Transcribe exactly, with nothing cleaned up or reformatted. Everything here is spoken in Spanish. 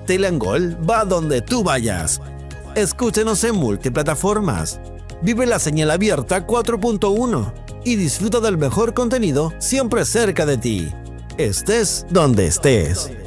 Telangol va donde tú vayas. Escúchenos en multiplataformas. Vive la señal abierta cuatro punto uno y disfruta del mejor contenido siempre cerca de ti. Estés donde estés.